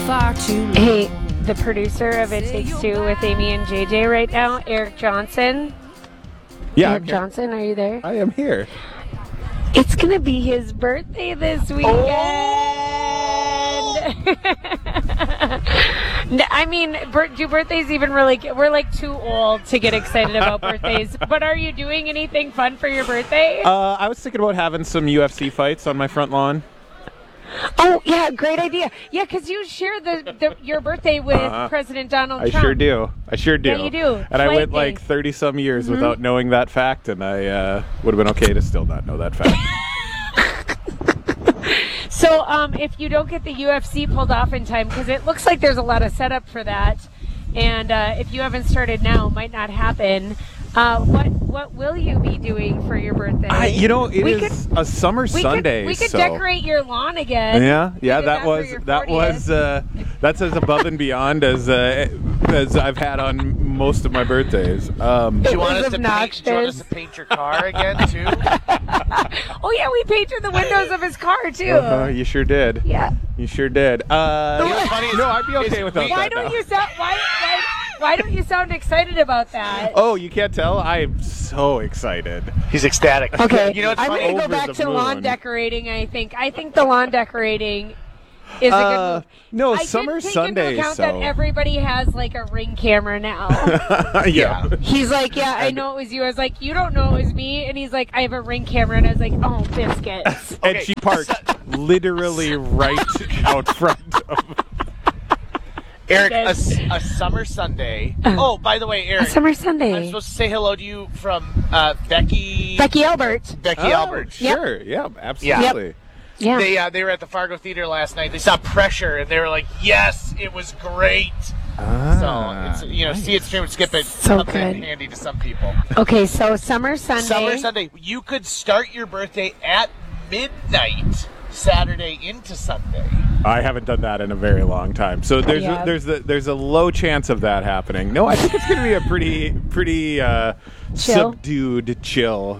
far too long. Hey, the producer of It Takes Two with Amy and JJ right now, Eric Johnson. Yeah, Eric Johnson, are you there? I am here. It's going to be his birthday this weekend. I mean, do birthdays even really we're like too old to get excited about birthdays. But are you doing anything fun for your birthday? I was thinking about having some UFC fights on my front lawn. Oh, yeah, great idea. Yeah, because you share your birthday with President Donald Trump. I sure do. Yeah, you do. And I went like 30-some years without knowing that fact, and I would have been okay to still not know that fact. So if you don't get the UFC pulled off in time, because it looks like there's a lot of setup for that, and if you haven't started now, it might not happen. What will you be doing for your birthday? It is a summer Sunday. We could decorate your lawn again. Yeah. That's as above and beyond as I've had on most of my birthdays. Do you want us to paint your car again too? Oh yeah, we painted the windows of his car too. You sure did. Yeah, you sure did. I'd be okay without why that. Why don't you sound excited about that? Oh, you can't tell? I'm so excited. He's ecstatic. Okay, what's I'm funny? going to go back to lawn decorating, I think the lawn decorating is a good move. No, I summer did take Sundays. into account that everybody has like a Ring camera now. Yeah. He's like, yeah, I know it was you. I was like, you don't know it was me. And he's like, I have a Ring camera. And I was like, oh, biscuits. And she parked literally right out front of Eric, a summer Sunday. Oh, by the way, Eric. A summer Sunday. I'm supposed to say hello to you from Becky Albert. Becky Albert. Sure, yeah, absolutely. Yep. Yeah. They were at the Fargo Theater last night. They saw Pressure, and they were like, yes, it was great. So, see it, stream it, skip it. So Something good. handy to some people. Okay, so summer Sunday. Summer Sunday. You could start your birthday at midnight Saturday into Sunday. I haven't done that in a very long time, so there's a low chance of that happening. No, I think it's going to be a pretty subdued chill.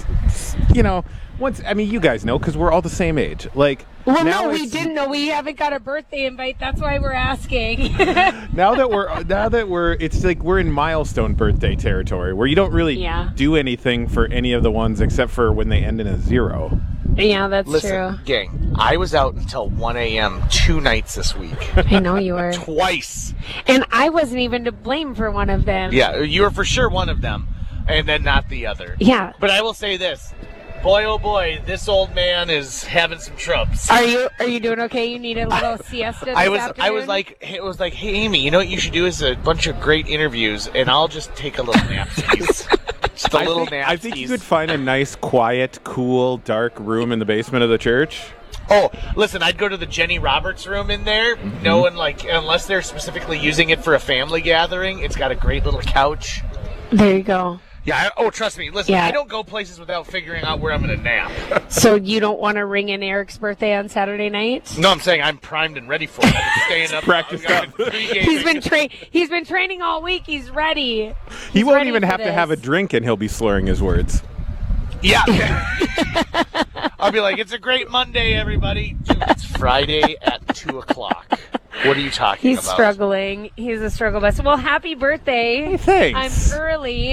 You guys know because we're all the same age. Like, well, no, we didn't know. We haven't got a birthday invite. That's why we're asking. now that we're, it's like we're in milestone birthday territory where you don't really do anything for any of the ones except for when they end in a 0. Yeah, that's true. Listen, gang, I was out until 1 a.m. 2 nights this week. I know you were. Twice. And I wasn't even to blame for one of them. Yeah, you were for sure one of them, and then not the other. Yeah. But I will say this. Boy, oh boy, this old man is having some troubles. Are you doing okay? You need a little siesta this afternoon? I was like, hey, Amy, you know what you should do is a bunch of great interviews, and I'll just take a little nap. Just a little nap. I think you could find a nice, quiet, cool, dark room in the basement of the church. Oh, listen, I'd go to the Jenny Roberts room in there, knowing, unless they're specifically using it for a family gathering, it's got a great little couch. There you go. Yeah, trust me. Listen, I don't go places without figuring out where I'm going to nap. So you don't want to ring in Eric's birthday on Saturday night? No, I'm saying I'm primed and ready for it. I'm staying up. Practiced up. He's been training all week. He's ready. He won't even have to have a drink, and he'll be slurring his words. Yeah. I'll be like, it's a great Monday, everybody. Dude, it's Friday at 2:00. What are you talking about? He's struggling. He's a struggle bus. Well, happy birthday. Thanks. I'm early.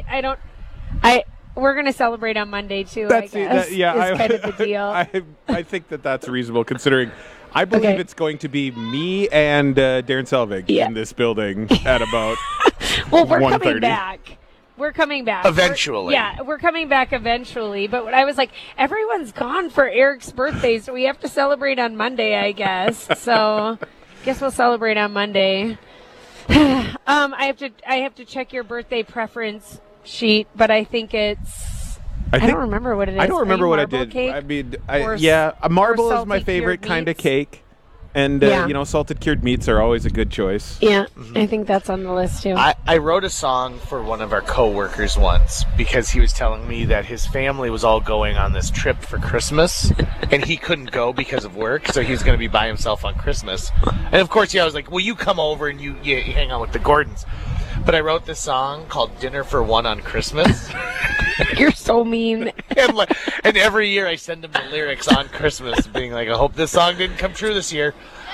We're going to celebrate on Monday, too, I guess. Is kind of the deal. I think that's reasonable, considering I believe it's going to be me and Darren Selvig in this building at about well, we're 1:30. coming back. We're coming back. Eventually. We're coming back eventually. But I was like, everyone's gone for Eric's birthday, so we have to celebrate on Monday, I guess. So guess we'll celebrate on Monday. I have to check your birthday preference sheet, but I think it's I don't remember what it is. I don't remember what I did. Cake? I mean, a marble is my favorite kind of cake. And, salted cured meats are always a good choice. Yeah, I think that's on the list, too. I wrote a song for one of our co-workers once because he was telling me that his family was all going on this trip for Christmas, and he couldn't go because of work, so he was going to be by himself on Christmas. And, of course, I was like, well, you come over and you hang out with the Gordons. But I wrote this song called Dinner for One on Christmas. You're so mean. and every year I send him the lyrics on Christmas, being like, I hope this song didn't come true this year.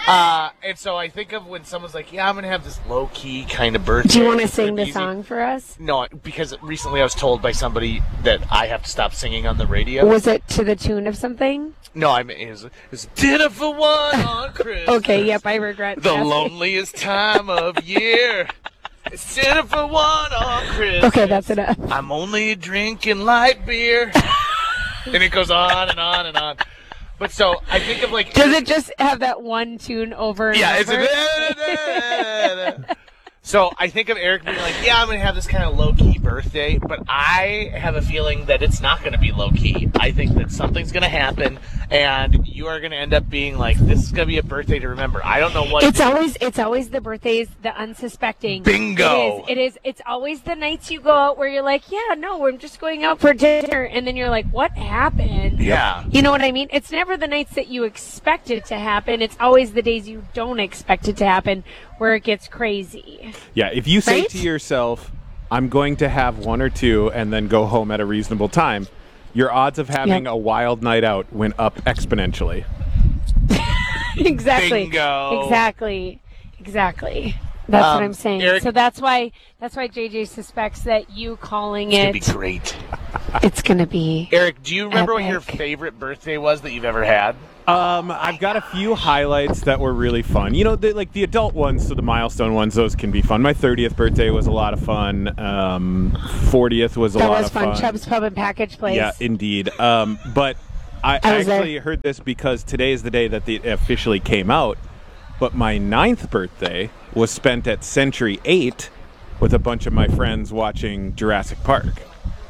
And so I think of when someone's like, yeah, I'm going to have this low-key kind of birthday. Do you want to sing the song for us? No, because recently I was told by somebody that I have to stop singing on the radio. Was it to the tune of something? No, it was dinner for one on Christmas. Okay, yep, I regret the asking. loneliest time of year. It's dinner for one on Christmas. Okay, that's enough. I'm only drinking light beer. And it goes on and on and on. But so I think of like. Does it just have that one tune over and over? It's So I think of Eric being like, yeah, I'm going to have this kind of low-key birthday, but I have a feeling that it's not going to be low-key. I think that something's going to happen, and you are going to end up being like, this is going to be a birthday to remember. I don't know what. It's always the birthdays, the unsuspecting. Bingo. It is. It's always the nights you go out where you're like, yeah, no, I'm just going out for dinner, and then you're like, what happened? Yeah. You know what I mean? It's never the nights that you expect it to happen. It's always the days you don't expect it to happen where it gets crazy. Yeah, if you say Right? to yourself, I'm going to have one or two and then go home at a reasonable time, your odds of having Yep. a wild night out went up exponentially. Exactly. Bingo. Exactly. That's what I'm saying. Eric- So that's why JJ suspects that you calling It's going to it, be great. it's going to be. Eric, do you remember what your Epic. favorite birthday was that you've ever had? I've got a few highlights that were really fun. You know, like the adult ones, so the milestone ones, those can be fun. My 30th birthday was a lot of fun. 40th was a That lot was of fun. fun. Chubb's Pub and Package Place. Yeah, indeed. But I was there. actually heard this because today is the day that it officially came out. But my 9th birthday was spent at Century 8 with a bunch of my friends watching Jurassic Park.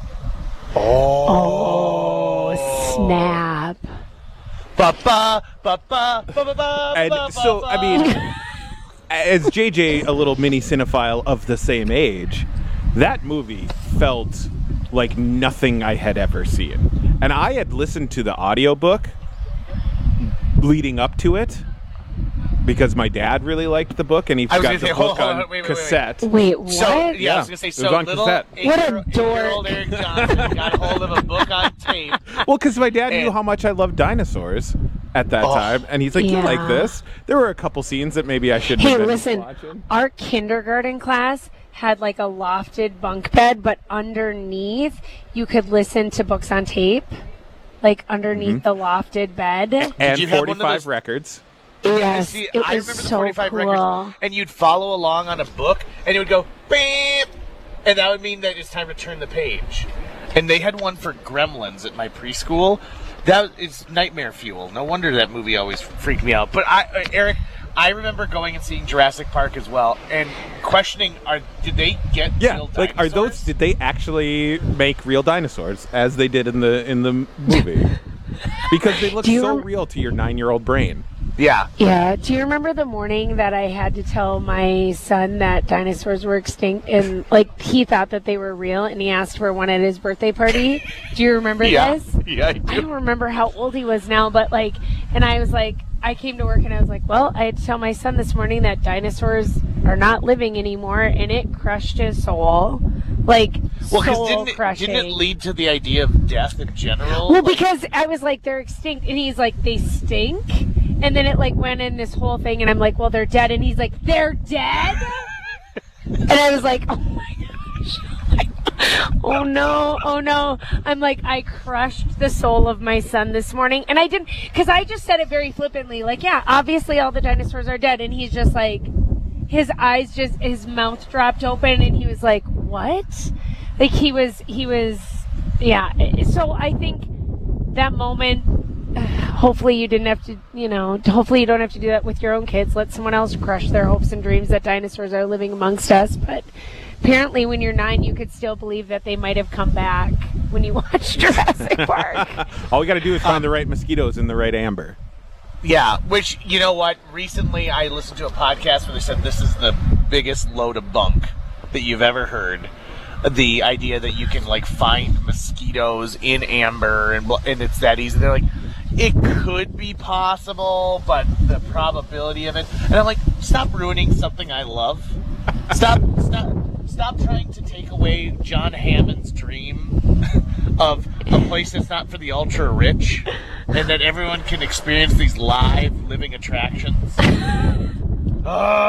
Oh, snap. And so, I mean, as JJ, a little mini cinephile of the same age, that movie felt like nothing I had ever seen. And I had listened to the audiobook leading up to it because my dad really liked the book and he I was got gonna the say, book hold on, on wait. cassette. Wait, what? So, yeah, I was going to say, It so was on little cassette. What a eight-year-old dork. Eric Johnson got hold of a book on tape. Well, because my dad knew And- how much I loved dinosaurs at that time, and he's like, "You Yeah. like this?" There were a couple scenes that maybe I shouldn't Hey, have been listen, watching. our kindergarten class had like a lofted bunk bed, but underneath you could listen to books on tape, like underneath the lofted bed. And you have one of 45 those- records. Yes, See, it I was remember the so 45 cool. records, and you'd follow along on a book, and it would go beep, and that would mean that it's time to turn the page. And they had one for Gremlins at my preschool. That is nightmare fuel. No wonder that movie always freaked me out. But Eric, I remember going and seeing Jurassic Park as well, and questioning: did they get Yeah, real like are those? dinosaurs? Did they actually make real dinosaurs as they did in the movie? Because they look Do you so rem- real to your 9-year-old brain. Yeah. Yeah. Do you remember the morning that I had to tell my son that dinosaurs were extinct and like he thought that they were real and he asked for one at his birthday party? Do you remember Yeah. this? Yeah, I I do. don't remember how old he was now, but like, and I was like, I came to work and I was like, well, I had to tell my son this morning that dinosaurs are not living anymore, and it crushed his soul. Like, Well, soul because crushing. didn't it lead to the idea of death in general? Well, Like, because I was like, they're extinct, and he's like, they stink, and then it like went in this whole thing, and I'm like, well, they're dead, and he's like, they're dead, and I was like, oh my gosh, oh no, I'm like, I crushed the soul of my son this morning, and I didn't, because I just said it very flippantly, like, yeah, obviously all the dinosaurs are dead, and he's just like, his eyes just, his mouth dropped open, and he was like, what? Like he was, yeah. So I think that moment, hopefully you didn't have to, hopefully you don't have to do that with your own kids. Let someone else crush their hopes and dreams that dinosaurs are living amongst us. But apparently when you're 9, you could still believe that they might have come back when you watch Jurassic Park. All we got to do is find the right mosquitoes in the right amber. Yeah, which, you know what? Recently I listened to a podcast where they said this is the biggest load of bunk that you've ever heard. The idea that you can, like, find mosquitoes in amber and it's that easy. They're like, it could be possible, but the probability of it. And I'm like, stop ruining something I love. Stop stop trying to take away John Hammond's dream of a place that's not for the ultra rich, and that everyone can experience these live living attractions. And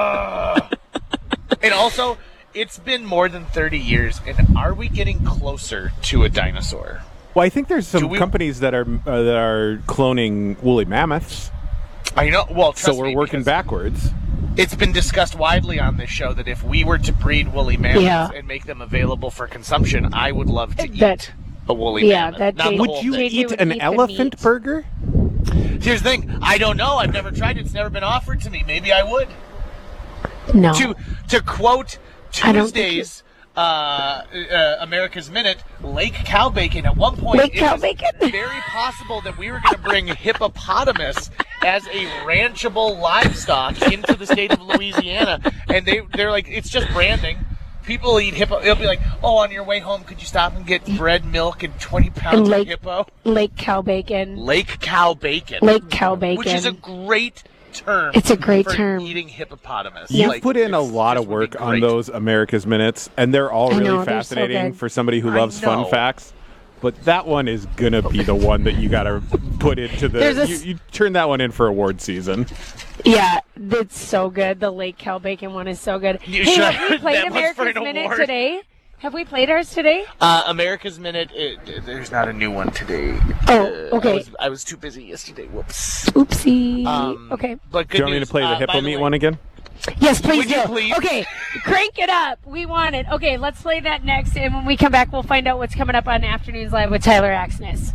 also, it's been more than 30 years, and are we getting closer to a dinosaur? Well, I think there's some companies that are cloning woolly mammoths. I know. Well, so we're working backwards. It's been discussed widely on this show that if we were to breed woolly mammoths and make them available for consumption, I would love to eat a woolly mammoth. Would you eat an elephant burger? Here's the thing. I don't know. I've never tried it. It's never been offered to me. Maybe I would. No. To quote Tuesday's America's Minute, Lake Cow Bacon. At one point, it was very possible that we were going to bring hippopotamus as a ranchable livestock into the state of Louisiana, and they're like, it's just branding. People eat hippo. It'll be like, oh, on your way home, could you stop and get bread, milk, and 20 pounds of hippo? Lake Cow Bacon. Lake Cow Bacon. Lake Cow Bacon. Which is a great term. It's a great for term. Eating hippopotamus. You've put in a lot of work on those America's Minutes, and they're all really fascinating for somebody who loves fun facts. But that one is gonna be the one that you gotta put into the. You turn that one in for award season. Yeah, it's so good. The Lake Cow Bacon one is so good. Have we played America's Minute today? Have we played ours today? America's Minute, there's not a new one today. Oh, okay. I was too busy yesterday. Whoops. Oopsie. Okay. But do you want me to play the hippo meat one again? Yes, please do. Please? Okay, crank it up. We want it. Okay, let's play that next, and when we come back, we'll find out what's coming up on Afternoons Live with Tyler Axness.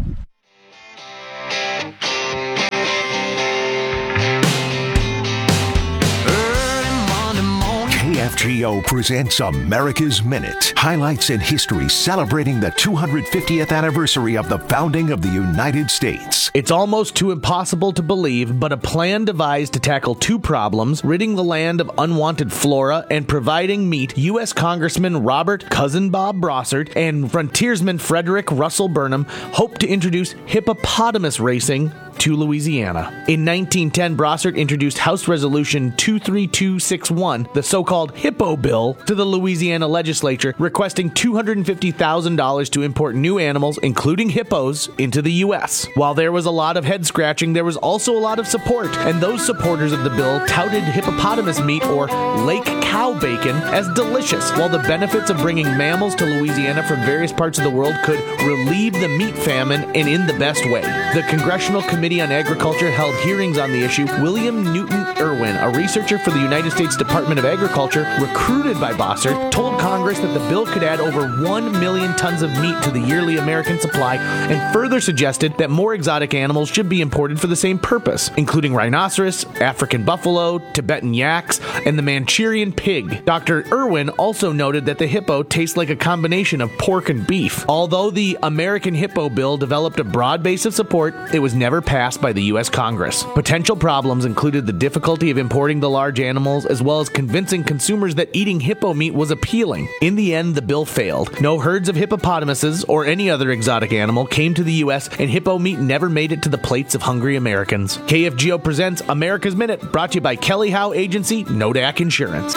KFGO presents America's Minute. Highlights in history celebrating the 250th anniversary of the founding of the United States. It's almost too impossible to believe, but a plan devised to tackle two problems, ridding the land of unwanted flora and providing meat, U.S. Congressman Robert Cousin Bob Brossart and frontiersman Frederick Russell Burnham hoped to introduce hippopotamus racing to Louisiana. In 1910, Brossart introduced House Resolution 23261, the so-called Hippo Bill, to the Louisiana legislature, requesting $250,000 to import new animals, including hippos, into the U.S. While there was a lot of head-scratching, there was also a lot of support, and those supporters of the bill touted hippopotamus meat, or Lake Cow Bacon, as delicious, while the benefits of bringing mammals to Louisiana from various parts of the world could relieve the meat famine, and in the best way. The Congressional Committee on Agriculture held hearings on the issue. William Newton Irwin, a researcher for the United States Department of Agriculture, recruited by Brossart, told Congress that the bill could add over 1 million tons of meat to the yearly American supply, and further suggested that more exotic animals should be imported for the same purpose, including rhinoceros, African buffalo, Tibetan yaks, and the Manchurian pig. Dr. Irwin also noted that the hippo tastes like a combination of pork and beef. Although the American Hippo Bill developed a broad base of support, it was never passed by the U.S. Congress. Potential problems included the difficulty of importing the large animals, as well as convincing consumers that eating hippo meat was appealing. In the end, the bill failed. No herds of hippopotamuses or any other exotic animal came to the U.S., and hippo meat never made it to the plates of hungry Americans. KFGO presents America's Minute, brought to you by Kelly Howe Agency, Nodak Insurance.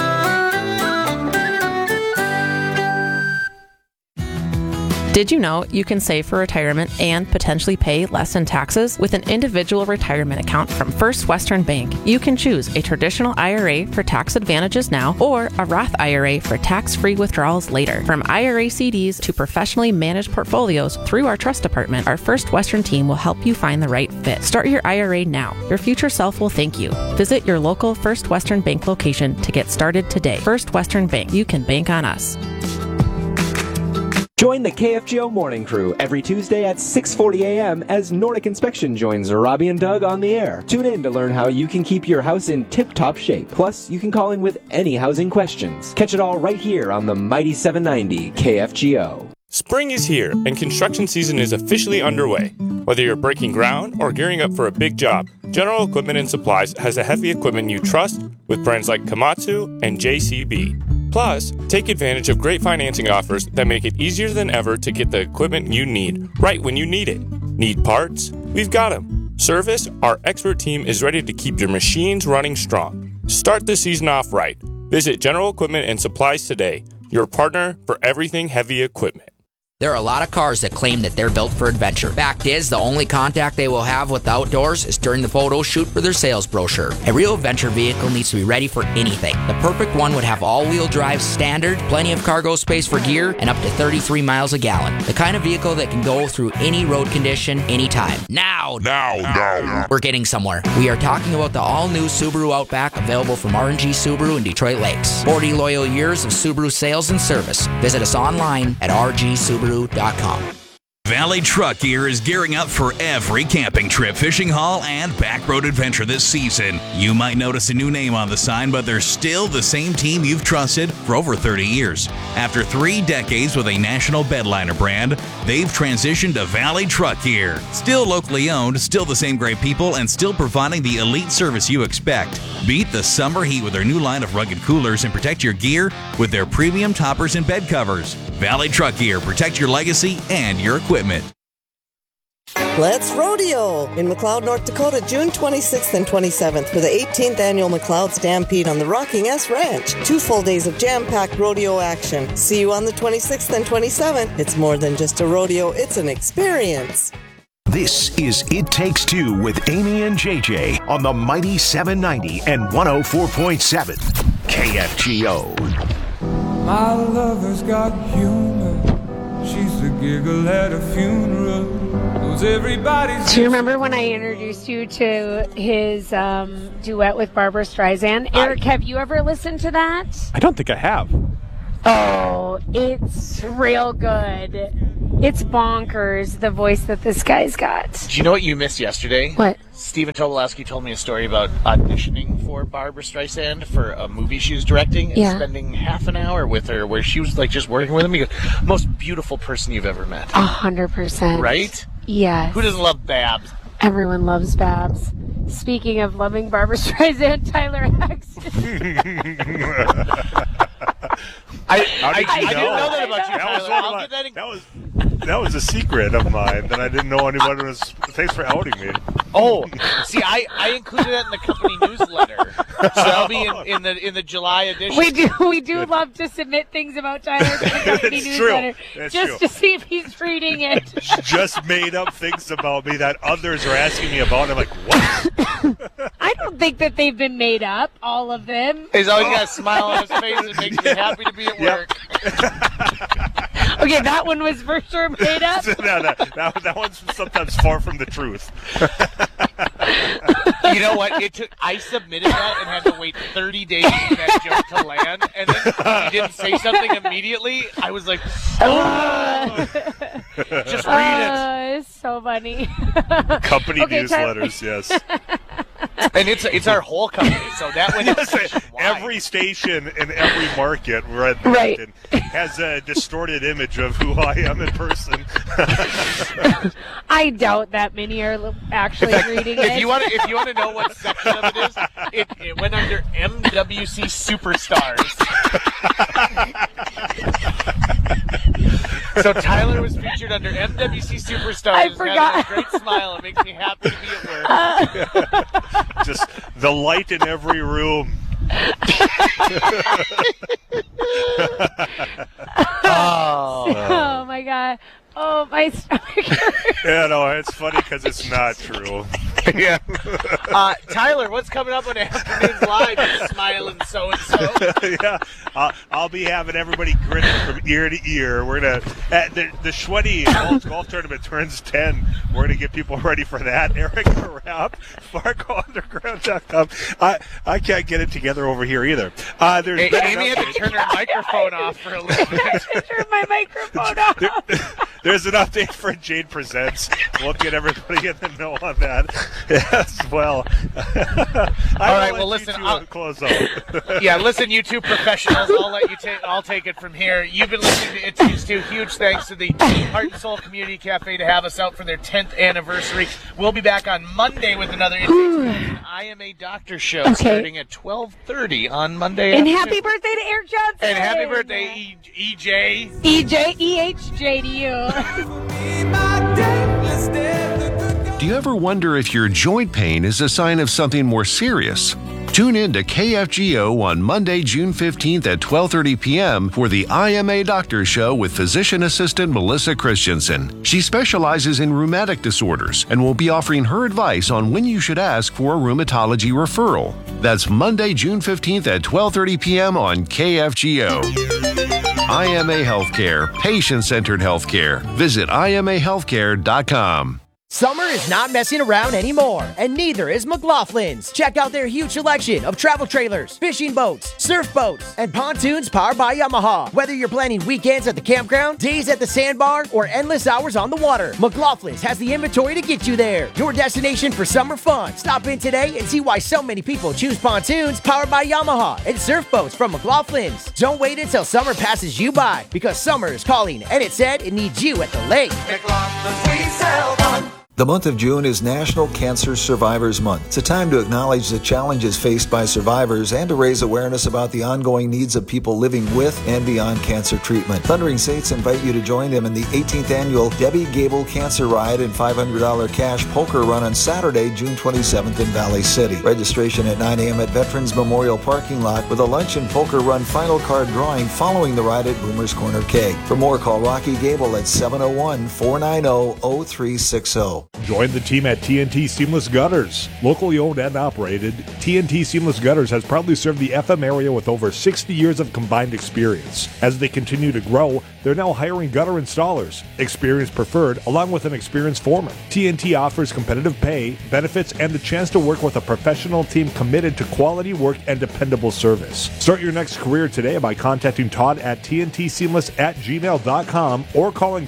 Did you know you can save for retirement and potentially pay less in taxes with an individual retirement account from First Western Bank? You can choose a traditional IRA for tax advantages now or a Roth IRA for tax-free withdrawals later. From IRA CDs to professionally managed portfolios through our trust department, our First Western team will help you find the right fit. Start your IRA now. Your future self will thank you. Visit your local First Western Bank location to get started today. First Western Bank. You can bank on us. Join the KFGO Morning Crew every Tuesday at 6:40 a.m. as Nordic Inspection joins Robbie and Doug on the air. Tune in to learn how you can keep your house in tip-top shape. Plus, you can call in with any housing questions. Catch it all right here on the Mighty 790 KFGO. Spring is here, and construction season is officially underway. Whether you're breaking ground or gearing up for a big job, General Equipment and Supplies has the heavy equipment you trust with brands like Komatsu and JCB. Plus, take advantage of great financing offers that make it easier than ever to get the equipment you need right when you need it. Need parts? We've got them. Service? Our expert team is ready to keep your machines running strong. Start the season off right. Visit General Equipment and Supplies today. your partner for everything heavy equipment. There are a lot of cars that claim that they're built for adventure. Fact is, the only contact they will have with the outdoors is during the photo shoot for their sales brochure. A real adventure vehicle needs to be ready for anything. The perfect one would have all-wheel drive standard, plenty of cargo space for gear, and up to 33 miles a gallon. The kind of vehicle that can go through any road condition, anytime. Now. We're getting somewhere. We are talking about the all-new Subaru Outback, available from R&G Subaru in Detroit Lakes. 40 loyal years of Subaru sales and service. Visit us online at rgsubaru.com. Valley Truck Gear is gearing up for every camping trip, fishing haul, and backroad adventure this season. You might notice a new name on the sign, but they're still the same team you've trusted for over 30 years. After 3 decades with a national bedliner brand, they've transitioned to Valley Truck Gear. Still locally owned, still the same great people, and still providing the elite service you expect. Beat the summer heat with their new line of rugged coolers and protect your gear with their premium toppers and bed covers. Valley Truck Gear, protect your legacy and your equipment. Let's rodeo in McLeod, North Dakota, June 26th and 27th for the 18th annual McLeod Stampede on the Rocking S Ranch. 2 full days of jam-packed rodeo action. See you on the 26th and 27th. It's more than just a rodeo, it's an experience. This is It Takes Two with Amy and JJ on the Mighty 790 and 104.7 KFGO. My lover's got humor. She's the giggle at a funeral. Knows everybody's. Do you remember when I introduced you to his duet with Barbara Streisand? Eric, have you ever listened to that? I don't think I have. Oh, it's real good. It's bonkers, the voice that this guy's got. Do you know what you missed yesterday? What? Stephen Tobolowsky told me a story about auditioning for Barbara Streisand for a movie she was directing and spending half an hour with her where she was like just working with him. He goes, most beautiful person you've ever met. 100%. Right? Yes. Who doesn't love Babs? Everyone loves Babs. Speaking of loving Barbara Streisand, Tyler Axton. I didn't know that about you, Tyler. That was a secret of mine that I didn't know anyone was. Thanks for outing me. Oh, see, I included that in the company newsletter, so that'll be in the July edition. We do love to submit things about Tyler to the company newsletter, just to see if he's reading it. Just made up things about me that others are asking me about. I'm like, what? I don't think that they've been made up, all of them. He's always got a smile on his face and makes me happy to be at work. Okay, that one was for sure made up. that one's sometimes far from the truth. You know what? I submitted that and had to wait 30 days for that joke to land, and then when he didn't say something immediately, I was like, just read it. It's so funny. Company newsletters, yes. And it's our whole company, so that went every station in every market right has a distorted image of who I am in person. I doubt that many are actually reading it. If you want to know what section of it is, it went under MWC Superstars. So Tyler was featured under MWC Superstars. I forgot. Has a great smile. It makes me happy to be at work. Just the light in every room. Oh my God. Oh, my stomach hurts. Yeah, no, it's funny because it's not true. Yeah. Tyler, what's coming up on Afternoons Live? You smiling so-and-so. Yeah, I'll be having everybody grinning from ear to ear. We're going to, the Schweddy golf tournament turns 10. We're going to get people ready for that. Eric Rapp, FargoUnderground.com. I can't get it together over here either. Amy had to turn her microphone off for a little bit. Turn my microphone off. There's an update for Jade Presents. We'll get everybody in the know on that as well. All right, well, listen. I'll close up. Yeah, listen, you two professionals. I'll take it from here. You've been listening to It Takes Two. Huge thanks to the Heart and Soul Community Cafe to have us out for their 10th anniversary. We'll be back on Monday with another It Takes Two I Am a Doctor show starting at 12:30 on Monday. And happy birthday to Eric Johnson. And happy birthday, EJ. EHJ to you. Do you ever wonder if your joint pain is a sign of something more serious? Tune in to KFGO on Monday, June 15th at 12:30 p.m. for the IMA Doctor Show with physician assistant Melissa Christensen. She specializes in rheumatic disorders and will be offering her advice on when you should ask for a rheumatology referral. That's Monday, June 15th at 12:30 p.m. on KFGO. IMA Healthcare, patient-centered healthcare. Visit imahealthcare.com. Summer is not messing around anymore, and neither is McLaughlin's. Check out their huge selection of travel trailers, fishing boats, surf boats, and pontoons powered by Yamaha. Whether you're planning weekends at the campground, days at the sandbar, or endless hours on the water, McLaughlin's has the inventory to get you there. Your destination for summer fun. Stop in today and see why so many people choose pontoons powered by Yamaha and surf boats from McLaughlin's. Don't wait until summer passes you by, because summer is calling, and it said it needs you at the lake. McLaughlin's, we sell fun. The month of June is National Cancer Survivors Month. It's a time to acknowledge the challenges faced by survivors and to raise awareness about the ongoing needs of people living with and beyond cancer treatment. Thundering Saints invite you to join them in the 18th annual Debbie Gable Cancer Ride and $500 cash poker run on Saturday, June 27th in Valley City. Registration at 9 a.m. at Veterans Memorial Parking Lot with a lunch and poker run final card drawing following the ride at Boomer's Corner Keg. For more, call Rocky Gable at 701-490-0360. Join the team at TNT Seamless Gutters. Locally owned and operated, TNT Seamless Gutters has proudly served the FM area with over 60 years of combined experience. As they continue to grow, they're now hiring gutter installers, experience preferred, along with an experienced foreman. TNT offers competitive pay, benefits, and the chance to work with a professional team committed to quality work and dependable service. Start your next career today by contacting Todd at tntseamless@gmail.com or calling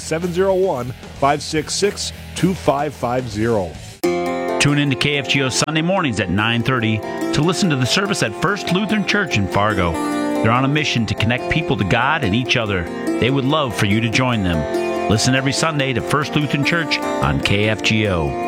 701-566-2550. Tune in to KFGO Sunday mornings at 9:30 to listen to the service at First Lutheran Church in Fargo. They're on a mission to connect people to God and each other. They would love for you to join them. Listen every Sunday to First Lutheran Church on KFGO.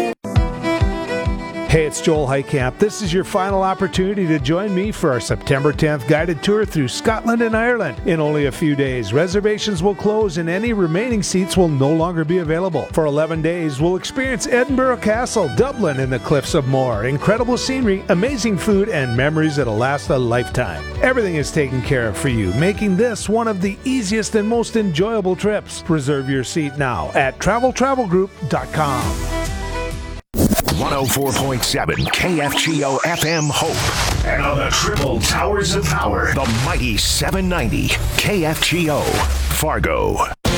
Hey, it's Joel Heitkamp. This is your final opportunity to join me for our September 10th guided tour through Scotland and Ireland. In only a few days, reservations will close and any remaining seats will no longer be available. For 11 days, we'll experience Edinburgh Castle, Dublin, and the Cliffs of Moher. Incredible scenery, amazing food, and memories that'll last a lifetime. Everything is taken care of for you, making this one of the easiest and most enjoyable trips. Reserve your seat now at travelgroup.com. 104.7 KFGO FM Hope. And on the Triple Towers of Power, the mighty 790 KFGO Fargo.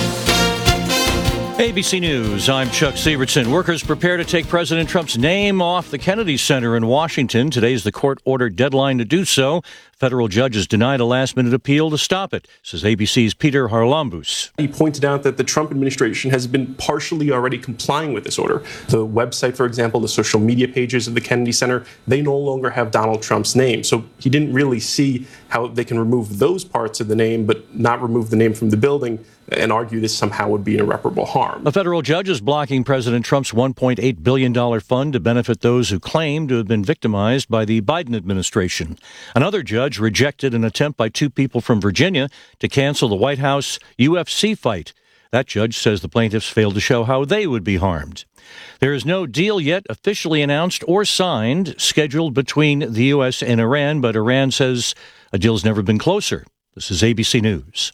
ABC News, I'm Chuck Sievertson. Workers prepare to take President Trump's name off the Kennedy Center in Washington. Today's the court-ordered deadline to do so. Federal judges denied a last-minute appeal to stop it, says ABC's Peter Harlambous. He pointed out that the Trump administration has been partially already complying with this order. The website, for example, the social media pages of the Kennedy Center, they no longer have Donald Trump's name. So he didn't really see how they can remove those parts of the name but not remove the name from the building and argue this somehow would be an irreparable harm. A federal judge is blocking President Trump's $1.8 billion fund to benefit those who claim to have been victimized by the Biden administration. Another judge rejected an attempt by two people from Virginia to cancel the White House UFC fight. That judge says the plaintiffs failed to show how they would be harmed. There is no deal yet officially announced or signed scheduled between the U.S. and Iran, but Iran says a deal's never been closer. This is ABC News.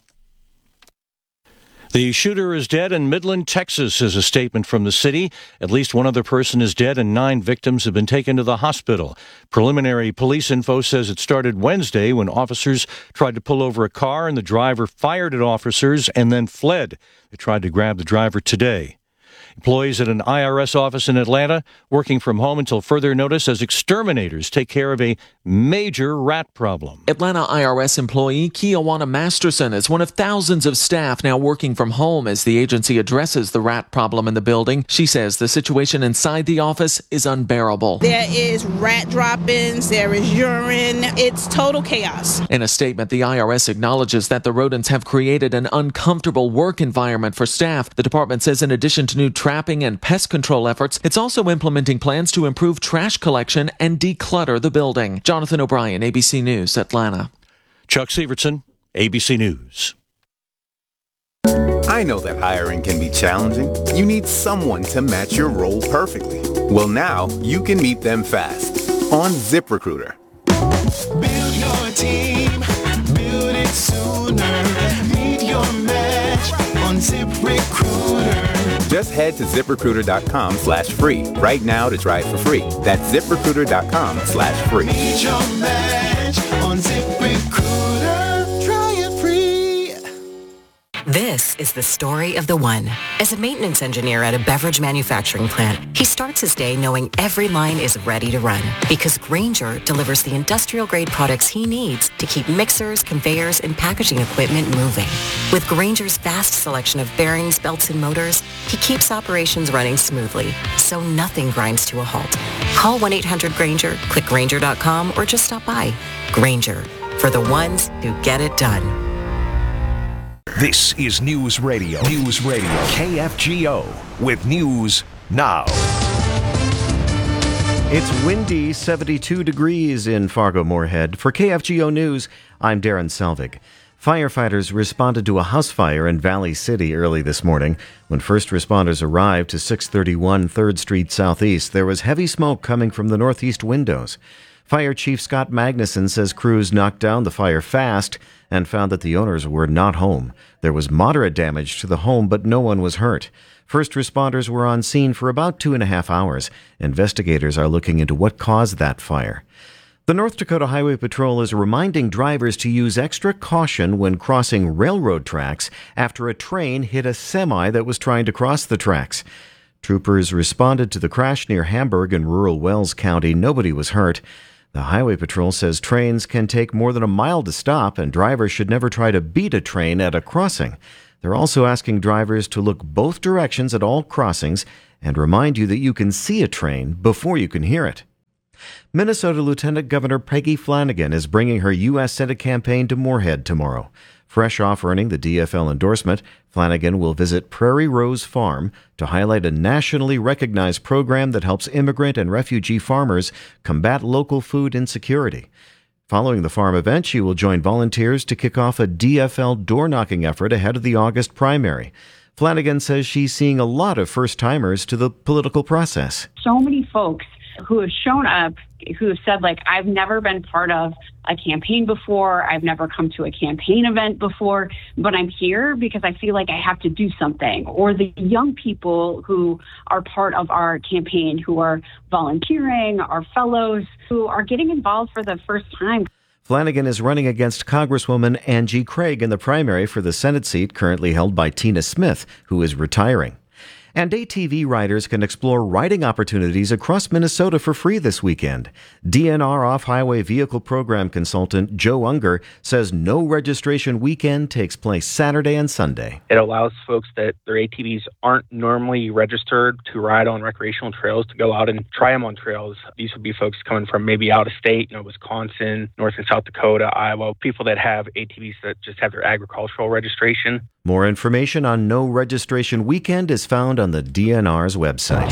The shooter is dead in Midland, Texas, is a statement from the city. At least one other person is dead and 9 victims have been taken to the hospital. Preliminary police info says it started Wednesday when officers tried to pull over a car and the driver fired at officers and then fled. They tried to grab the driver today. Employees at an IRS office in Atlanta working from home until further notice as exterminators take care of a major rat problem. Atlanta IRS employee Kiawana Masterson is one of thousands of staff now working from home as the agency addresses the rat problem in the building. She says the situation inside the office is unbearable. There is rat droppings, there is urine. It's total chaos. In a statement, the IRS acknowledges that the rodents have created an uncomfortable work environment for staff. The department says in addition to new trapping and pest control efforts, it's also implementing plans to improve trash collection and declutter the building. Jonathan O'Brien, ABC News, Atlanta. Chuck Sievertson, ABC News. I know that hiring can be challenging. You need someone to match your role perfectly. Well, now you can meet them fast on ZipRecruiter. Build your team, build it sooner. Meet your match on ZipRecruiter. Just head to ZipRecruiter.com/free right now to try it for free. That's ZipRecruiter.com/free. Meet your match on ZipRecruiter. Try it free. This is the story of the one. As a maintenance engineer at a beverage manufacturing plant, he starts his day knowing every line is ready to run because Grainger delivers the industrial-grade products he needs to keep mixers, conveyors, and packaging equipment moving. With Grainger's vast selection of bearings, belts, and motors, he keeps operations running smoothly, so nothing grinds to a halt. Call 1-800-GRAINGER, click Grainger.com, or just stop by. Grainger, for the ones who get it done. This is News Radio. News Radio. KFGO with News Now. It's windy, 72 degrees in Fargo-Moorhead. For KFGO News, I'm Darren Selvig. Firefighters responded to a house fire in Valley City early this morning. When first responders arrived to 631 3rd Street Southeast, there was heavy smoke coming from the northeast windows. Fire Chief Scott Magnuson says crews knocked down the fire fast and found that the owners were not home. There was moderate damage to the home, but no one was hurt. First responders were on scene for about 2.5 hours. Investigators are looking into what caused that fire. The North Dakota Highway Patrol is reminding drivers to use extra caution when crossing railroad tracks after a train hit a semi that was trying to cross the tracks. Troopers responded to the crash near Hamburg in rural Wells County. Nobody was hurt. The Highway Patrol says trains can take more than a mile to stop, and drivers should never try to beat a train at a crossing. They're also asking drivers to look both directions at all crossings and remind you that you can see a train before you can hear it. Minnesota Lieutenant Governor Peggy Flanagan is bringing her U.S. Senate campaign to Moorhead tomorrow. Fresh off earning the DFL endorsement, Flanagan will visit Prairie Rose Farm to highlight a nationally recognized program that helps immigrant and refugee farmers combat local food insecurity. Following the farm event, she will join volunteers to kick off a DFL door-knocking effort ahead of the August primary. Flanagan says she's seeing a lot of first-timers to the political process. So many folks who have shown up who have said, like, I've never been part of a campaign before. I've never come to a campaign event before, but I'm here because I feel like I have to do something. Or the young people who are part of our campaign, who are volunteering, our fellows, who are getting involved for the first time. Flanagan is running against Congresswoman Angie Craig in the primary for the Senate seat currently held by Tina Smith, who is retiring. And ATV riders can explore riding opportunities across Minnesota for free this weekend. DNR Off-Highway Vehicle Program consultant Joe Unger says no registration weekend takes place Saturday and Sunday. It allows folks that their ATVs aren't normally registered to ride on recreational trails to go out and try them on trails. These would be folks coming from maybe out of state, Wisconsin, North and South Dakota, Iowa, people that have ATVs that just have their agricultural registration. More information on No Registration Weekend is found on the DNR's website.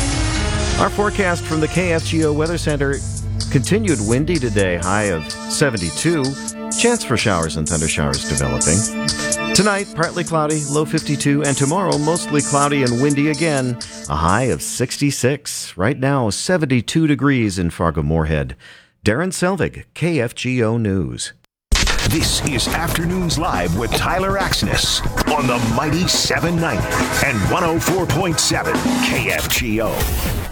Our forecast from the KFGO Weather Center: continued windy today, high of 72. Chance for showers and thundershowers developing. Tonight, partly cloudy, low 52, and tomorrow, mostly cloudy and windy again, a high of 66. Right now, 72 degrees in Fargo-Moorhead. Darren Selvig, KFGO News. This is Afternoons Live with Tyler Axness on the mighty 790 and 104.7 KFGO.